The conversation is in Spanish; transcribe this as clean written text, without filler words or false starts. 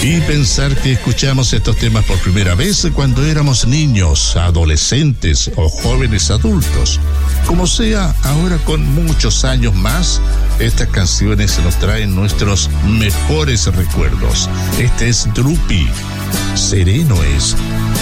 Y pensar que escuchamos estos temas por primera vez cuando éramos niños, adolescentes o jóvenes adultos. Como sea, ahora con muchos años más, estas canciones nos traen nuestros mejores recuerdos. Este es Drupi. Sereno es.